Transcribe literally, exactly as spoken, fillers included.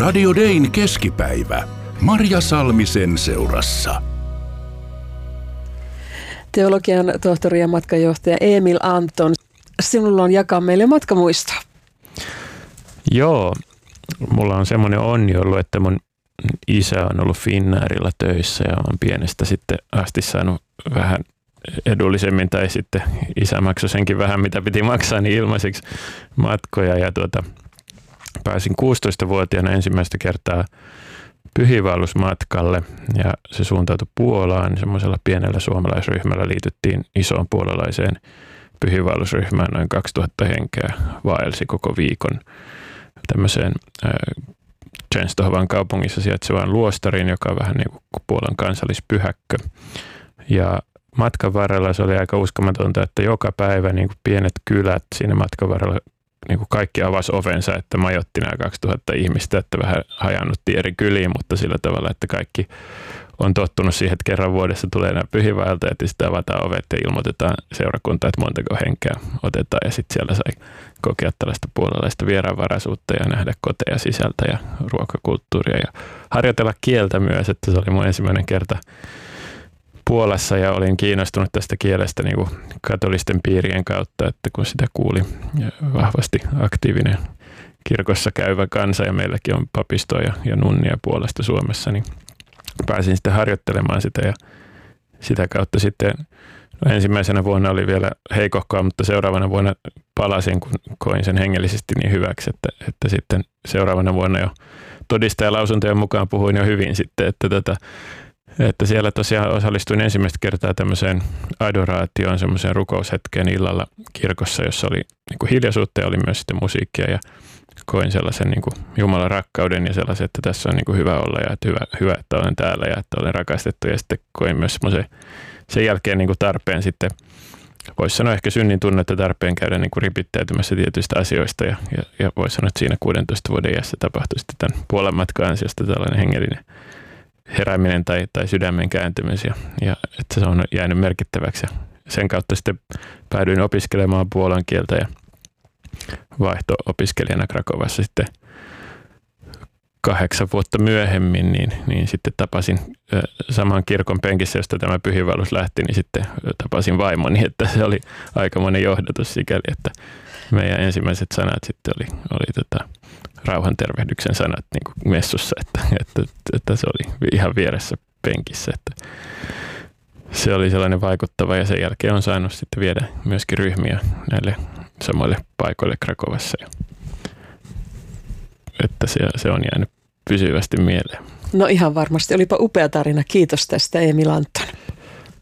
Radio Dayn keskipäivä. Marja Salmisen seurassa. Teologian tohtori ja matkajohtaja Emil Anton, sinulla on jakaa meille matkamuistoa. Joo, mulla on semmoinen onni ollut, että mun isä on ollut Finnairilla töissä ja on pienestä sitten asti saanut vähän edullisemmin, tai sitten isä maksoi senkin vähän, mitä piti maksaa, niin ilmaiseksi matkoja. Ja tuota, pääsin kuusitoistavuotiaana ensimmäistä kertaa pyhiinvaellusmatkalle ja se suuntautui Puolaan. Semmoisella pienellä suomalaisryhmällä liityttiin isoon puolalaiseen pyhiinvaellusryhmään, noin kaksituhatta henkeä vaelsi koko viikon tämmöiseen äh, Częstochowan kaupungissa sijaitsevaan luostariin, joka on vähän niin kuin Puolan kansallispyhäkkö. Ja matkan varrella se oli aika uskomatonta, että joka päivä niin kuin pienet kylät siinä matkan varrella niin kuin kaikki avasi ovensa, että majoitti nämä kaksituhatta ihmistä, että vähän hajannuttiin eri kyliin, mutta sillä tavalla, että kaikki on tottunut siihen, että kerran vuodessa tulee nämä pyhiinvaeltajat ja sitten avataan ovet ja ilmoitetaan seurakuntaan, että montako henkeä otetaan, ja sitten siellä sai kokea tällaista puolalaista vieraanvaraisuutta ja nähdä koteja sisältä ja ruokakulttuuria ja harjoitella kieltä myös, että se oli mun ensimmäinen kerta Puolassa ja olin kiinnostunut tästä kielestä niin kuin katolisten piirien kautta, että kun sitä kuuli vahvasti aktiivinen kirkossa käyvä kansa ja meilläkin on papistoa ja, ja nunnia Puolasta Suomessa, niin pääsin sitten harjoittelemaan sitä ja sitä kautta sitten no ensimmäisenä vuonna oli vielä heikohkoa, mutta seuraavana vuonna palasin, kun koin sen hengellisesti niin hyväksi, että, että sitten seuraavana vuonna jo todistajalausuntojen mukaan puhuin jo hyvin sitten, että, tätä, että siellä tosiaan osallistuin ensimmäistä kertaa tämmöiseen adoraatioon, semmoiseen rukoushetkeen illalla kirkossa, jossa oli niin kuin hiljaisuutta ja oli myös sitten musiikkia ja koin sellaisen niin kuin Jumalan rakkauden ja sellaisen, että tässä on niin kuin hyvä olla ja että hyvä, hyvä, että olen täällä ja että olen rakastettu. Ja sitten koin myös semmoisen sen jälkeen niin kuin tarpeen sitten, voisi sanoa ehkä synnin tunnetta, tarpeen käydä niin kuin ripittäytymässä tietyistä asioista. Ja, ja, ja voisi sanoa, että siinä kuudentoista vuoden iässä tapahtui sitten tämän Puolan matkan ansiosta tällainen hengellinen herääminen tai, tai sydämen kääntymys. Ja, ja että se on jäänyt merkittäväksi. Ja sen kautta sitten päädyin opiskelemaan puolan kieltä ja vaihto-opiskelijana Krakovassa sitten kahdeksan vuotta myöhemmin, niin, niin sitten tapasin saman kirkon penkissä, josta tämä pyhiinvaellus lähti, niin sitten tapasin vaimoni, että se oli aikamoinen johdatus sikäli, että meidän ensimmäiset sanat sitten oli, oli tota, rauhantervehdyksen sanat niin kuin messussa, että, että, että se oli ihan vieressä penkissä, että se oli sellainen vaikuttava ja sen jälkeen on saanut sitten viedä myöskin ryhmiä näille samoille paikoille Krakovassa. Että se, se on jäänyt pysyvästi mieleen. No ihan varmasti. Olipa upea tarina. Kiitos tästä, Emil Anton.